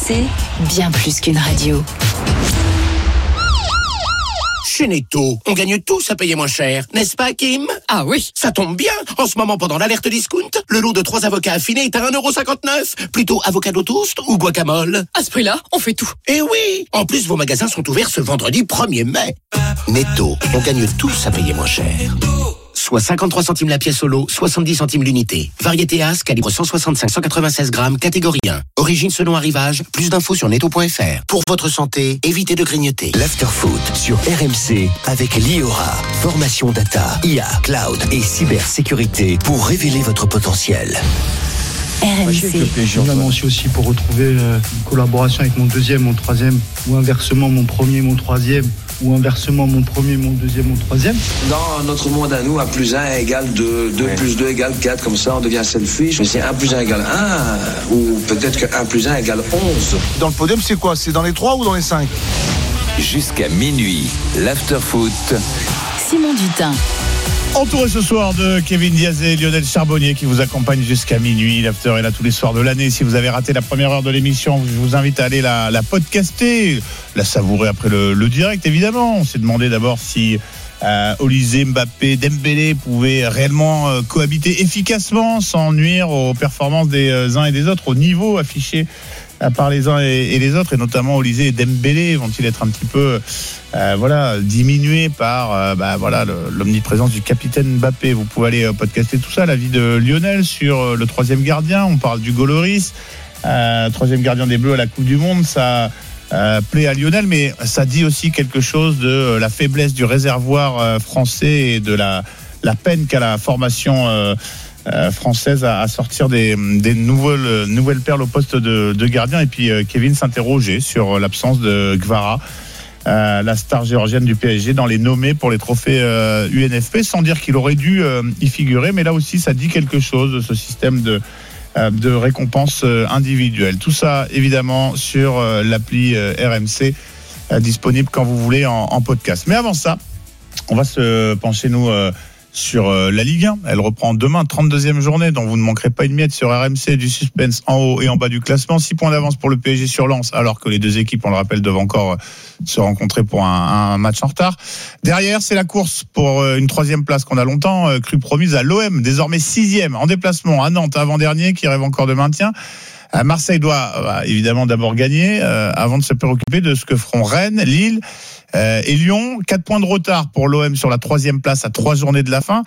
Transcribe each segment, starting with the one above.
RMC, bien plus qu'une radio. Chez Netto, on gagne tous à payer moins cher, n'est-ce pas, Kim? Ah oui. Ça tombe bien. En ce moment, pendant l'alerte discount, le lot de 3 avocats affinés est à 1,59€. Plutôt avocado toast ou guacamole? À ce prix-là, on fait tout. Eh oui. En plus, vos magasins sont ouverts ce vendredi 1er mai. Netto, on gagne tous à payer moins cher. Soit 53 centimes la pièce au lot, 70 centimes l'unité. Variété As, calibre 165-196 grammes, catégorie 1. Origine selon arrivage, plus d'infos sur netto.fr. Pour votre santé, évitez de grignoter. L'Afterfoot sur RMC avec l'IORA. Formation data, IA, cloud et cybersécurité pour révéler votre potentiel. RMC. On a menti aussi pour retrouver une collaboration avec mon deuxième, mon troisième, ou inversement mon premier, mon troisième, ou inversement mon premier, mon deuxième, mon troisième. Dans notre monde à nous, 1 plus 1 égale 2, 2 plus 2 égale 4, comme ça on devient selfish, mais c'est 1 plus 1 égale 1, ou peut-être que 1 plus 1 égale 11. Dans le podium, c'est quoi? C'est dans les 3 ou dans les 5? Jusqu'à minuit, l'Afterfoot. Simon Dutin. Entouré ce soir de Kevin Diaz et Lionel Charbonnier qui vous accompagnent jusqu'à minuit. L'After est là tous les soirs de l'année. Si vous avez raté la première heure de l'émission, je vous invite à aller la podcaster, la savourer après le direct, évidemment. On s'est demandé d'abord si Olysée, Mbappé, Dembélé pouvaient réellement cohabiter efficacement sans nuire aux performances des uns et des autres, au niveau affiché par les uns et les autres, et notamment Olysée et Dembélé vont-ils être un petit peu diminués par l'omniprésence du capitaine Mbappé. Vous pouvez aller podcaster tout ça, l'avis de Lionel sur le troisième gardien. On parle du Goloris, troisième gardien des Bleus à la Coupe du Monde. Ça plaît à Lionel, mais ça dit aussi quelque chose de la faiblesse du réservoir français et de la peine qu'a la formation française à sortir des nouvelles perles au poste de gardien. Et puis Kevin s'interrogeait sur l'absence de Gvara, la star géorgienne du PSG, dans les nommés pour les trophées UNFP, sans dire qu'il aurait dû y figurer, mais là aussi ça dit quelque chose de ce système de récompense individuelle. Tout ça évidemment sur l'appli RMC, disponible quand vous voulez en podcast. Mais avant ça, on va se pencher nous sur la Ligue 1. Elle reprend demain, 32e journée, dont vous ne manquerez pas une miette sur RMC, du suspense en haut et en bas du classement. 6 points d'avance pour le PSG sur Lens, alors que les deux équipes, on le rappelle, doivent encore se rencontrer pour un match en retard. Derrière, c'est la course pour une 3e place qu'on a longtemps cru promise à l'OM, désormais 6e en déplacement à Nantes, avant-dernier, qui rêve encore de maintien. Marseille doit évidemment d'abord gagner avant de se préoccuper de ce que feront Rennes, Lille et Lyon. 4 points de retard pour l'OM sur la 3e place à 3 journées de la fin.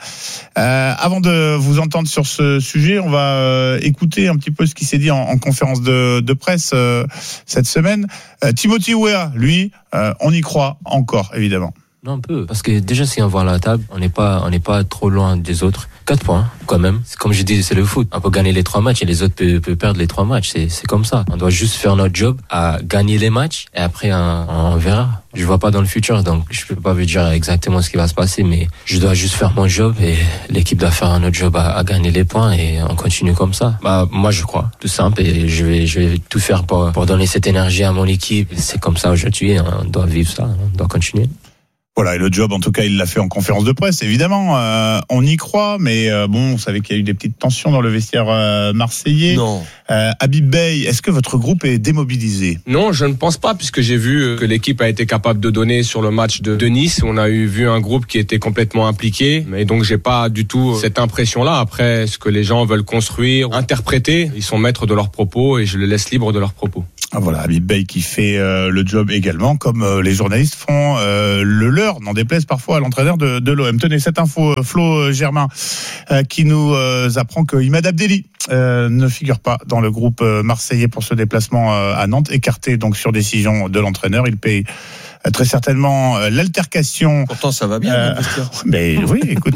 Avant de vous entendre sur ce sujet, on va écouter un petit peu ce qui s'est dit en conférence de presse cette semaine. Timothy Weah, lui, on y croit encore, évidemment. Non, un peu. Parce que déjà, si on voit la table, on n'est pas trop loin des autres. 4 points, quand même. Comme je dis, c'est le foot. On peut gagner les 3 matchs et les autres peuvent perdre les 3 matchs. C'est comme ça. On doit juste faire notre job à gagner les matchs et après, on verra. Je vois pas dans le futur, donc je peux pas vous dire exactement ce qui va se passer, mais je dois juste faire mon job et l'équipe doit faire un autre job à gagner les points et on continue comme ça. Moi, je crois. Tout simple, et je vais tout faire pour donner cette énergie à mon équipe. C'est comme ça aujourd'hui. On doit vivre ça. On doit continuer. Voilà, et le job, en tout cas, il l'a fait en conférence de presse, évidemment. On y croit, mais on savait qu'il y a eu des petites tensions dans le vestiaire marseillais. Non. Habib Beye, est-ce que votre groupe est démobilisé? Non, je ne pense pas, puisque j'ai vu que l'équipe a été capable de donner sur le match de Nice. On a vu un groupe qui était complètement impliqué, et donc j'ai pas du tout cette impression-là. Après, ce que les gens veulent construire, interpréter, ils sont maîtres de leurs propos et je les laisse libres de leurs propos. Voilà, Habib Beye qui fait le job également, comme les journalistes font le leur, n'en déplaise parfois à l'entraîneur de l'OM. Tenez, cette info, Flo Germain, qui nous apprend que Imad Abdelli ne figure pas dans le groupe marseillais pour ce déplacement à Nantes, écarté donc sur décision de l'entraîneur. Il paye très certainement l'altercation. Pourtant, ça va bien. Mais oui, écoute,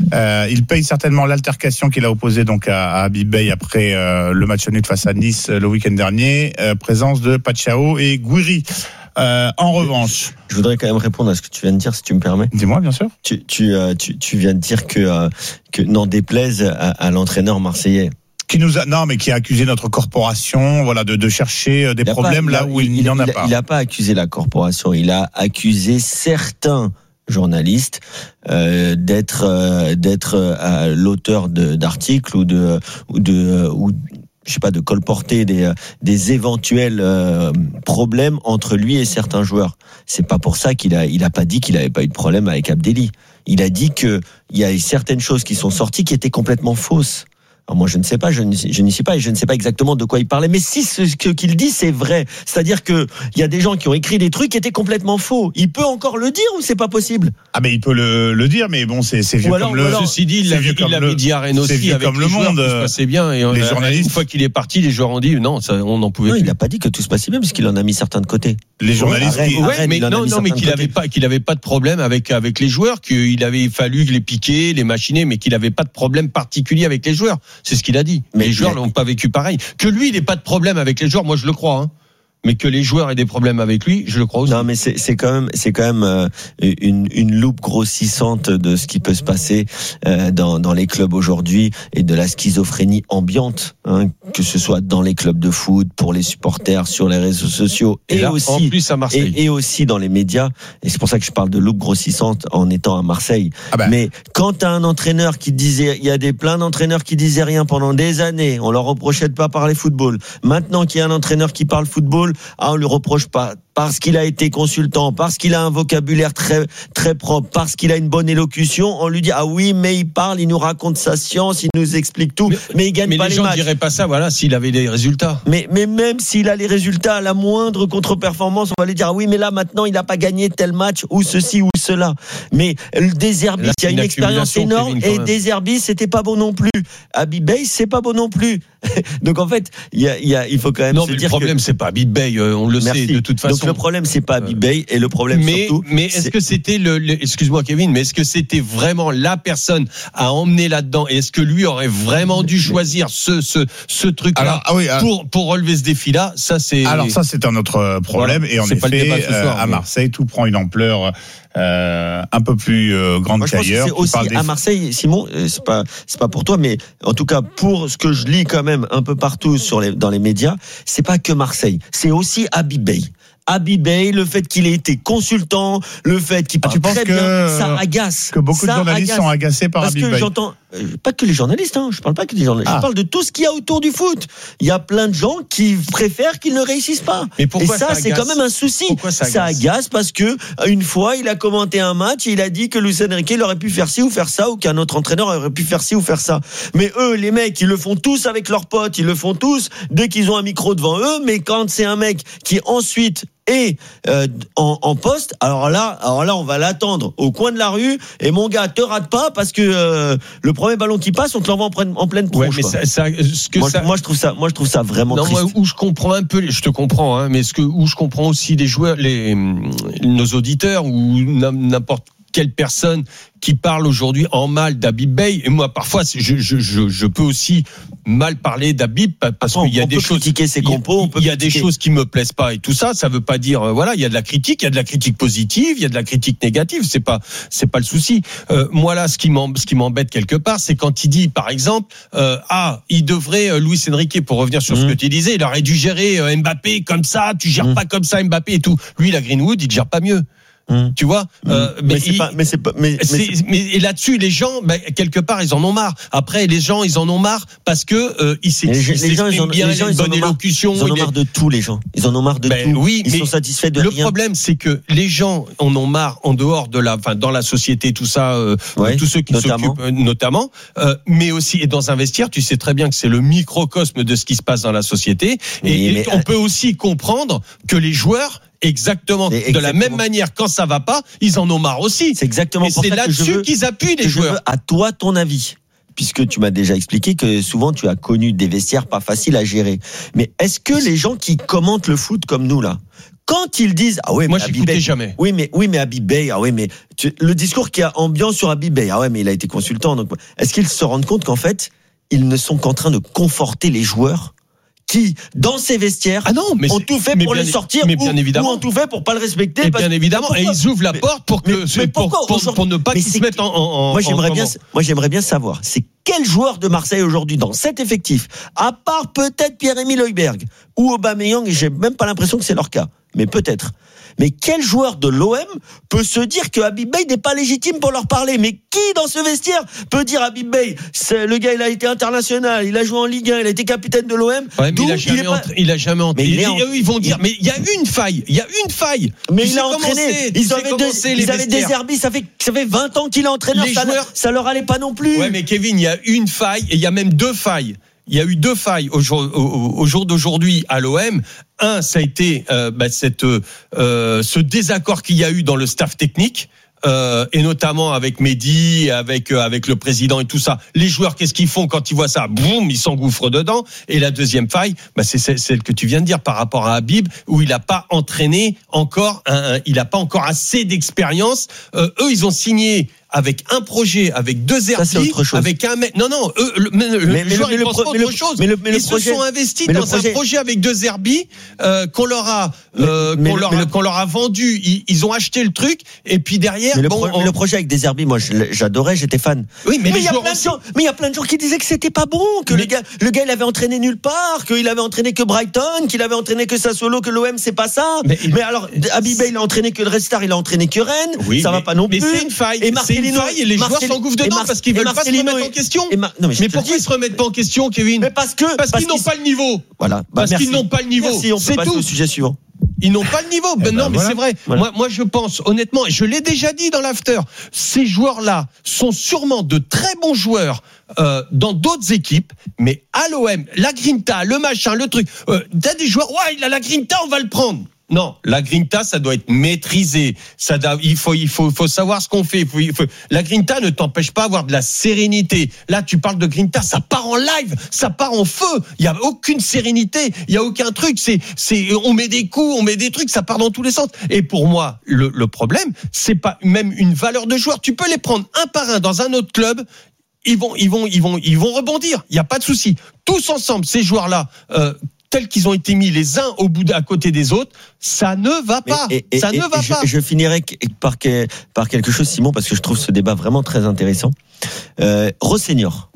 il paye certainement l'altercation qu'il a opposée donc à Habib Beye après le match nul face à Nice le week-end dernier. Présence de Pachao et Gouiri. En revanche, je voudrais quand même répondre à ce que tu viens de dire, si tu me permets. Dis-moi, bien sûr. Tu viens de dire que n'en déplaise à l'entraîneur marseillais. Qui a accusé notre corporation, de chercher des problèmes là où il n'y en a pas. Il n'a pas accusé la corporation, il a accusé certains journalistes d'être l'auteur d'articles ou de colporter des éventuels problèmes entre lui et certains joueurs. C'est pas pour ça qu'il a pas dit qu'il avait pas eu de problème avec Abdelli. Il a dit que il y a certaines choses qui sont sorties qui étaient complètement fausses. Alors moi, je ne sais pas, je n'y suis pas et je ne sais pas exactement de quoi il parlait. Mais si ce qu'il dit, c'est vrai, c'est-à-dire que il y a des gens qui ont écrit des trucs qui étaient complètement faux. Il peut encore le dire ou c'est pas possible? Ah mais il peut le dire, mais bon, c'est vieux comme le. Ceci dit, il l'avait dit à Rennes aussi avec comme les le joueurs, monde. tout se passait bien. Et les journalistes, une fois qu'il est parti, les joueurs ont dit non, ça, on n'en pouvait plus. Il n'a pas dit que tout se passait bien parce qu'il en a mis certains de côté. Les journalistes, mais qu'il avait pas de problème avec les joueurs, qu'il avait fallu les piquer, les machiner, mais qu'il avait pas de problème particulier avec les joueurs. C'est ce qu'il a dit. Mais les joueurs l'ont pas vécu pareil. Que lui, il n'ait pas de problème avec les joueurs, moi je le crois. Hein. Mais que les joueurs aient des problèmes avec lui, je le crois aussi. Non, mais c'est quand même une loupe grossissante de ce qui peut se passer dans les clubs aujourd'hui et de la schizophrénie ambiante, hein, que ce soit dans les clubs de foot, pour les supporters, sur les réseaux sociaux et là, aussi en plus à Marseille. Et aussi dans les médias. Et c'est pour ça que je parle de loupe grossissante en étant à Marseille. Mais quand t'as un entraîneur qui disait, il y a plein d'entraîneurs qui disaient rien pendant des années, on leur reprochait de pas parler football. Maintenant qu'il y a un entraîneur qui parle football, on lui reproche pas parce qu'il a été consultant, parce qu'il a un vocabulaire très très propre, parce qu'il a une bonne élocution, on lui dit ah oui mais il parle, il nous raconte sa science, il nous explique tout, mais il gagne pas les matchs. Mais les gens diraient pas ça, voilà, s'il avait des résultats. Mais même s'il a les résultats, à la moindre contre-performance, on va lui dire ah oui mais là maintenant il a pas gagné tel match ou ceci ou cela. Mais Deserbi, il y a une expérience énorme et Deserbi c'était pas bon non plus. Habib Beye c'est pas bon non plus. Donc en fait il faut quand même se dire que le problème c'est pas Habib Beye, on le sait de toute façon. Donc le problème c'est pas Habib Beye et le problème surtout. Mais est-ce que c'était excuse-moi Kevin, mais est-ce que c'était vraiment la personne à emmener là-dedans et est-ce que lui aurait vraiment dû choisir ce truc-là pour relever ce défi-là? Ça c'est. Alors ça c'est un autre problème et en effet à Marseille tout prend une ampleur un peu plus grande qu'ailleurs. C'est aussi à Marseille, Simon, c'est pas pour toi, mais en tout cas pour ce que je lis quand même un peu partout dans les médias, c'est pas que Marseille, c'est aussi Habib Beye. Habib Beye, le fait qu'il ait été consultant, le fait qu'il parle très bien, ça agace. Que beaucoup de journalistes sont agacés par Habib Beye. Parce que j'entends, pas que les journalistes, hein, je parle pas que des journalistes, je parle de tout ce qu'il y a autour du foot. Il y a plein de gens qui préfèrent qu'ils ne réussissent pas. Mais pourquoi et ça c'est quand même un souci. Ça agace parce que une fois, il a commenté un match et il a dit que Luis Enrique il aurait pu faire ci ou faire ça ou qu'un autre entraîneur aurait pu faire ci ou faire ça. Mais eux, les mecs, ils le font tous avec leurs potes, ils le font tous dès qu'ils ont un micro devant eux, mais quand c'est un mec qui ensuite et en poste, alors là on va l'attendre au coin de la rue et mon gars te rate pas parce que le premier ballon qui passe on te l'envoie en pleine tronche. Moi je trouve ça vraiment triste. Moi où je comprends un peu, je te comprends hein, mais où je comprends aussi les joueurs, nos auditeurs ou n'importe quelle personne qui parle aujourd'hui en mal d'Habib Beye, et moi parfois je peux aussi mal parler d'Habib parce qu'il y a des choses critiquer ses compos, il y a des choses qui me plaisent pas et tout ça veut pas dire voilà, il y a de la critique positive, il y a de la critique négative, c'est pas le souci. Moi là ce qui m'embête quelque part, c'est quand il dit par exemple il devrait Luis Enrique, pour revenir sur ce que tu disais, il aurait dû gérer Mbappé comme ça, tu gères pas comme ça Mbappé et tout. Lui la Greenwood, il gère pas mieux. Tu vois, et là-dessus les gens quelque part ils en ont marre. Après les gens ils en ont marre parce que ils s'expriment bien, une bonne élocution. Ils en ont marre de tout, les gens. Ils en ont marre de tout. Oui, ils sont satisfaits de rien. Le problème c'est que les gens en ont marre en dehors de dans la société, tout ça, tous ceux qui s'occupent notamment, mais aussi et dans un vestiaire, tu sais très bien que c'est le microcosme de ce qui se passe dans la société. Et on peut aussi comprendre que les joueurs exactement de la même manière, quand ça va pas, ils en ont marre aussi. C'est exactement pour ça que là-dessus qu'ils appuient les joueurs. Je veux à toi ton avis, puisque tu m'as déjà expliqué que souvent tu as connu des vestiaires pas faciles à gérer. Mais est-ce que les gens qui commentent le foot comme nous là, quand ils disent ah ouais, moi j'écoutais jamais. Oui mais Habib Beye, ah ouais mais le discours qui a ambiant sur Habib Beye, ah ouais mais il a été consultant, donc est-ce qu'ils se rendent compte qu'en fait ils ne sont qu'en train de conforter les joueurs qui, dans ces vestiaires, ont tout fait pour les sortir, ou ont tout fait pour pas le respecter. Et bien évidemment, et ils ouvrent la porte pour ne pas qu'ils se mettent en. Moi, j'aimerais bien savoir, c'est quel joueur de Marseille aujourd'hui dans cet effectif, à part peut-être Pierre-Emile Højbjerg ou Aubameyang, et j'ai même pas l'impression que c'est leur cas, mais peut-être. Mais quel joueur de l'OM peut se dire que Habib Beye n'est pas légitime pour leur parler? Mais qui dans ce vestiaire peut dire Habib Beye, le gars il a été international, il a joué en Ligue 1, il a été capitaine de l'OM. Ouais, mais il a jamais entraîné. Ils vont dire, mais il y a une faille. Mais il a entraîné. Ils avaient des Herbis, ça fait 20 ans qu'il est entraîneur. Ça leur allait pas non plus. Ouais, mais Kevin, il y a une faille et il y a même 2 failles. Il y a eu 2 failles au jour d'aujourd'hui à l'OM. Un, ça a été ce désaccord qu'il y a eu dans le staff technique. Et notamment avec Mehdi, avec le président et tout ça. Les joueurs, qu'est-ce qu'ils font quand ils voient ça? Boum, ils s'engouffrent dedans. Et la deuxième faille, c'est celle que tu viens de dire par rapport à Habib, où il n'a pas entraîné encore, il n'a pas encore assez d'expérience. Eux, ils ont signé avec un projet, avec 2 Herbis, avec un mec. Non, le joueur, il pense pas autre chose. Ils se sont investis dans un projet avec 2 Herbis qu'on leur a vendu. Ils ont acheté le truc et puis derrière. Mais le projet avec des Herbis, moi j'adorais, j'étais fan. Oui, mais il y a plein de gens qui disaient que c'était pas bon, que le gars il avait entraîné nulle part, qu'il avait entraîné que Brighton, qu'il avait entraîné que Sassuolo, que l'OM c'est pas ça. Mais alors Habib Beye il a entré que le Red Star, il a entraîné que Rennes. Oui, ça va pas non plus. Mais c'est une faille. Et les joueurs s'engouffrent dedans parce qu'ils veulent pas se remettre en question. Mais pourquoi ils se remettent pas en question, Kevin? Mais parce qu'ils n'ont pas le niveau. Voilà. Parce qu'ils n'ont pas le niveau. C'est tout. Au sujet suivant. Ils n'ont pas le niveau. Mais c'est vrai. Voilà. Moi, je pense, honnêtement, et je l'ai déjà dit dans l'after, ces joueurs-là sont sûrement de très bons joueurs dans d'autres équipes, mais à l'OM, la Grinta, le machin, le truc, t'as des joueurs, il a la Grinta, on va le prendre. Non, la Grinta, ça doit être maîtrisé. Il faut savoir ce qu'on fait. La Grinta ne t'empêche pas d'avoir de la sérénité. Là, tu parles de Grinta, ça part en live, ça part en feu. Il y a aucune sérénité, il y a aucun truc. On met des coups, on met des trucs, ça part dans tous les sens. Et pour moi, le problème, c'est pas même une valeur de joueur. Tu peux les prendre un par un dans un autre club. Ils vont rebondir. Il y a pas de souci. Tous ensemble, ces joueurs-là. Tels qu'ils ont été mis les uns à côté des autres, ça ne va pas. Ça ne va pas. Je finirai par quelque chose, Simon, parce que je trouve ce débat vraiment très intéressant. Rosseignor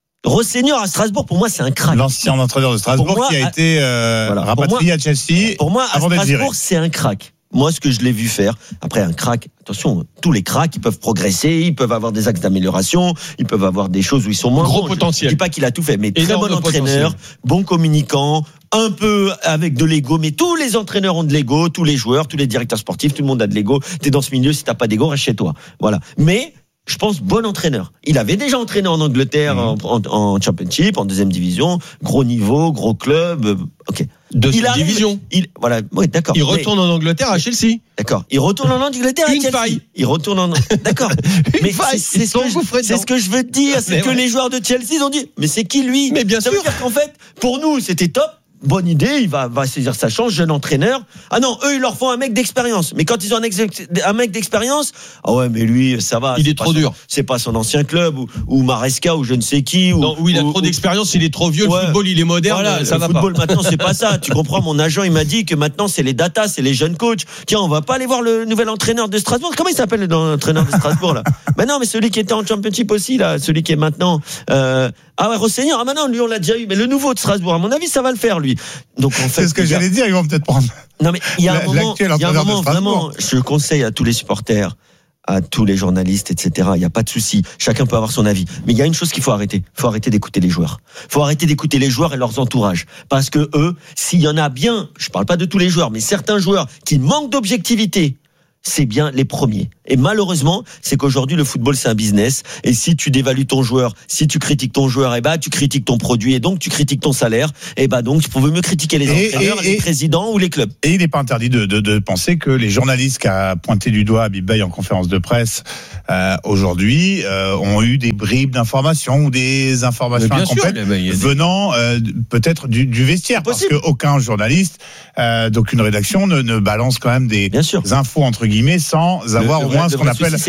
à Strasbourg, pour moi, c'est un crack. L'ancien entraîneur de Strasbourg qui a été rapatrié à Chelsea. Pour moi, à Strasbourg, c'est un crack. Moi, ce que je l'ai vu faire, après un crack, attention, tous les cracks, ils peuvent progresser, ils peuvent avoir des axes d'amélioration, ils peuvent avoir des choses où ils sont moins gros bons. potentiel. Je dis pas qu'il a tout fait, mais très bon entraîneur, bon communicant, un peu avec de l'ego, mais tous les entraîneurs ont de l'ego, tous les joueurs, tous les directeurs sportifs, tout le monde a de l'ego. T'es dans ce milieu, si t'as pas d'ego, reste chez toi. Voilà. Mais, je pense, bon entraîneur. Il avait déjà entraîné en Angleterre, en Championship, en 2e division, gros niveau, gros club, ok. Deuxième division. Voilà, oui, d'accord. Il retourne en Angleterre à Chelsea. D'accord. Il retourne en Angleterre à Chelsea. Faille. Il retourne en d'accord. Mais c'est ce que je veux te dire, c'est que les joueurs de Chelsea ont dit, mais c'est qui lui? Mais bien sûr. Ça veut dire qu'en fait, pour nous, c'était top. Bonne idée, il va saisir sa chance, jeune entraîneur. Ah non, eux, ils leur font un mec d'expérience. Mais quand ils ont un mec d'expérience, ah ouais, mais lui, ça va. Il est trop dur. C'est pas son ancien club, ou Maresca, ou je ne sais qui. Il a trop d'expérience, il est trop vieux, le football, il est moderne, voilà, ça va pas. Le football, maintenant, c'est pas ça. Tu comprends, mon agent, il m'a dit que maintenant, c'est les data, c'est les jeunes coachs. Tiens, on va pas aller voir le nouvel entraîneur de Strasbourg. Comment il s'appelle, l'entraîneur de Strasbourg, là? Ben non, mais celui qui était en Championship aussi, là, celui qui est maintenant, ah ouais, Rosseignor, maintenant, lui, on l'a déjà eu. Mais le nouveau de Strasbourg, à mon avis, ça va le faire, lui. Donc, en fait, c'est ce que j'allais dire, ils vont peut-être prendre. Non, mais il y a un moment, vraiment, je conseille à tous les supporters, à tous les journalistes, etc. Il n'y a pas de souci. Chacun peut avoir son avis. Mais il y a une chose qu'il faut arrêter. Il faut arrêter d'écouter les joueurs. Il faut arrêter d'écouter les joueurs et leurs entourages. Parce que eux, s'il y en a bien, je parle pas de tous les joueurs, mais certains joueurs qui manquent d'objectivité, c'est bien les premiers. Et malheureusement, c'est qu'aujourd'hui, le football, c'est un business. Et si tu dévalues ton joueur, si tu critiques ton joueur, tu critiques ton produit et donc tu critiques ton salaire. Donc, tu pouvais mieux critiquer les entraîneurs, les présidents ou les clubs. Et il n'est pas interdit de penser que les journalistes qui a pointé du doigt Habib Beye en conférence de presse aujourd'hui ont eu des bribes d'informations ou des informations incomplètes venant peut-être du vestiaire. Parce qu'aucun journaliste d'aucune rédaction ne balance quand même des infos entre guillemets sans avoir au moins ce qu'on appelle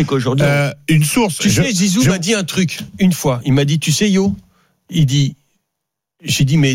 une source. Tu sais, Zizou m'a dit un truc une fois. Il m'a dit, tu sais, Yo, il dit,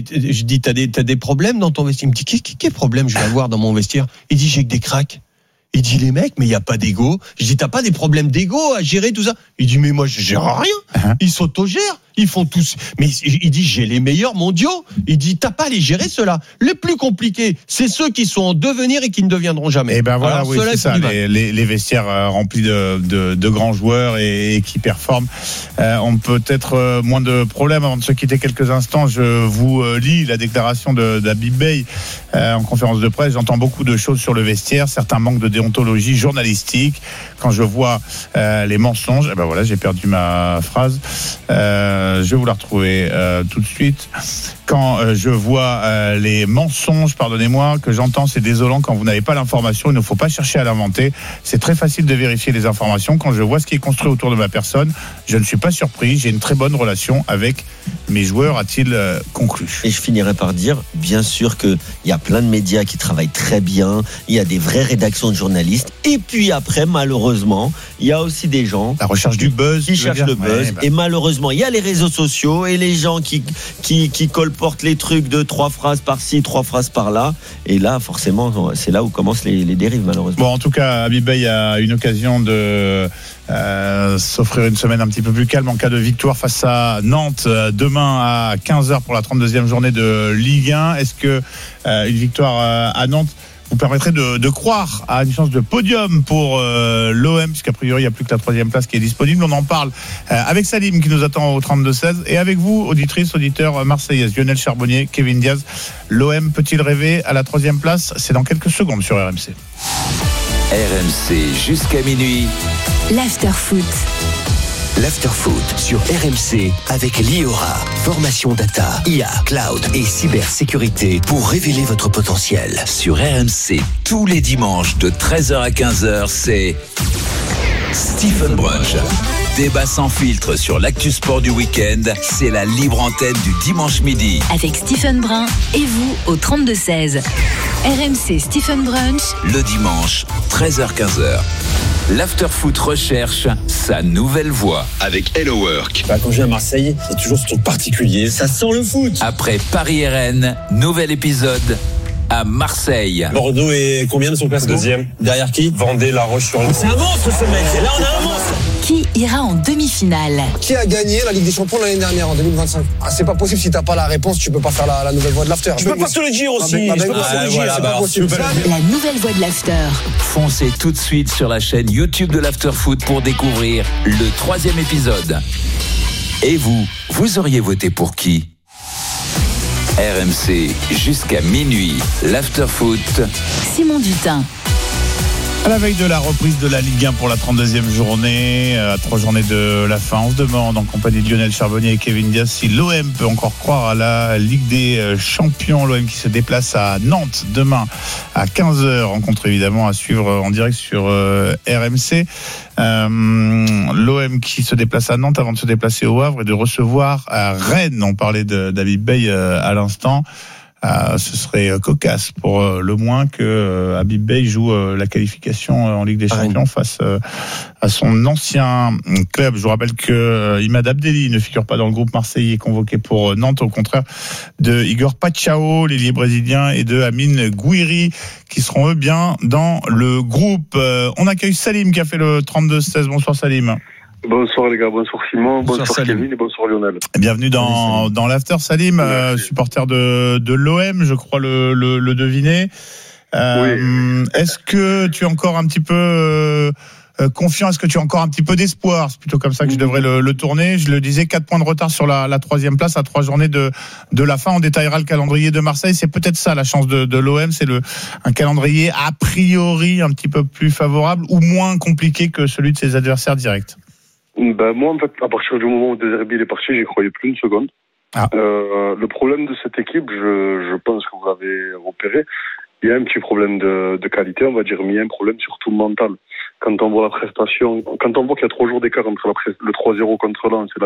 t'as des problèmes dans ton vestiaire. Il me dit, quel problème je vais avoir dans mon vestiaire? Il dit, j'ai que des cracks. Il dit les mecs, mais il y a pas d'ego. Je dis t'as pas des problèmes d'ego à gérer tout ça? Il dit mais moi je gère rien. Ils s'autogèrent, ils font tous. Mais il dit j'ai les meilleurs mondiaux. Il dit t'as pas à les gérer ceux-là. Les plus compliqués, c'est ceux qui sont en devenir et qui ne deviendront jamais. Et ben voilà, alors, oui, c'est ça. Les vestiaires remplis de grands joueurs et qui performent ont peut-être moins de problèmes. Avant de se quitter quelques instants, je vous lis la déclaration d'Habib Beye en conférence de presse. J'entends beaucoup de choses sur le vestiaire, certains manques de déontologie journalistique. Quand je vois les mensonges, et ben voilà, j'ai perdu ma phrase. Je vais vous la retrouver tout de suite. Quand je vois les mensonges, pardonnez-moi, que j'entends, c'est désolant. Quand vous n'avez pas l'information, il ne faut pas chercher à l'inventer. C'est très facile de vérifier les informations. Quand je vois ce qui est construit autour de ma personne, je ne suis pas surpris. J'ai une très bonne relation avec mes joueurs, a-t-il conclu. Et je finirai par dire, bien sûr qu'il y a plein de médias qui travaillent très bien. Il y a des vraies rédactions de journalistes. Et puis après, malheureusement, il y a aussi des gens... La recherche du buzz. Qui cherchent le buzz. Et malheureusement, il y a les réseaux sociaux et les gens qui colportent les trucs de 3 phrases par-ci, 3 phrases par-là. Et là, forcément, c'est là où commencent les dérives, malheureusement. Bon, en tout cas, Habib Beye a une occasion de s'offrir une semaine un petit peu plus calme en cas de victoire face à Nantes demain à 15h pour la 32e journée de Ligue 1. Est-ce que une victoire à Nantes vous permettrait de croire à une chance de podium pour l'OM, puisqu'a priori il n'y a plus que la 3e place qui est disponible? On en parle avec Salim qui nous attend au 32-16 et avec vous, auditrices, auditeurs marseillaises, Lionel Charbonnier, Kevin Diaz. L'OM peut-il rêver à la 3e place? C'est dans quelques secondes sur RMC. RMC jusqu'à minuit. L'Afterfoot. L'Afterfoot sur RMC avec Liora. Formation data, IA, cloud et cybersécurité pour révéler votre potentiel. Sur RMC, tous les dimanches de 13h à 15h, c'est Stephen Brunch. Débat sans filtre sur l'actu sport du week-end, c'est la libre antenne du dimanche midi. Avec Stephen Brun et vous au 32-16. RMC Stephen Brunch. Le dimanche, 13h-15h. L'Afterfoot recherche sa nouvelle voix avec Hello Work. Quand je viens à Marseille, c'est toujours ce truc particulier. Ça sent le foot. Après Paris-RN, nouvel épisode à Marseille. Bordeaux est combien de son classement? 2e. Derrière qui? Vendée, La Roche-sur-Yon. C'est un monstre ce mec. Et là on a un monstre. Qui ira en demi-finale? Qui a gagné la Ligue des Champions l'année dernière en 2025? C'est pas possible, si t'as pas la réponse, tu peux pas faire la nouvelle voix de l'after. Je peux pas te le dire aussi. Je peux pas te le dire, c'est pas possible. La nouvelle voix de l'after. Foncez tout de suite sur la chaîne YouTube de l'Afterfoot pour découvrir le 3e épisode. Et vous auriez voté pour qui? RMC jusqu'à minuit, l'Afterfoot. Simon Dutin. À la veille de la reprise de la Ligue 1 pour la 32e journée, à 3 journées de la fin, on se demande en compagnie de Lionel Charbonnier et Kevin Diaz si l'OM peut encore croire à la Ligue des Champions. L'OM qui se déplace à Nantes demain à 15h, rencontre évidemment à suivre en direct sur RMC. L'OM qui se déplace à Nantes avant de se déplacer au Havre et de recevoir à Rennes. On parlait d'Habib Beye à l'instant. Ce serait cocasse pour le moins que Habib Beye joue la qualification en Ligue des Champions face à son ancien club. Je vous rappelle que Imad Abdelli ne figure pas dans le groupe marseillais convoqué pour Nantes, au contraire de Igor Paixão, l'ailier brésilien, et de Amine Gouiri qui seront eux bien dans le groupe. On accueille Salim qui a fait le 32-16. Bonsoir Salim. Bonsoir les gars, bonsoir Simon, bonsoir Kevin et bonsoir Lionel. Bienvenue dans l'after Salim, supporter de l'OM, je crois le deviner. Oui. Est-ce que tu es encore un petit peu confiant? Est-ce que tu as encore un petit peu d'espoir? C'est plutôt comme ça que je devrais le tourner. Je le disais, 4 points de retard sur la 3e place à 3 journées de la fin. On détaillera le calendrier de Marseille. C'est peut-être ça la chance de l'OM. C'est un calendrier a priori un petit peu plus favorable ou moins compliqué que celui de ses adversaires directs. Moi, en fait, à partir du moment où De Zerbi est parti, j'y croyais plus une seconde. Le problème de cette équipe, je pense que vous l'avez repéré, il y a un petit problème de qualité, on va dire, mais il y a un problème surtout mental. Quand on voit la prestation, quand on voit qu'il y a 3 jours d'écart entre le 3-0 contre Lens et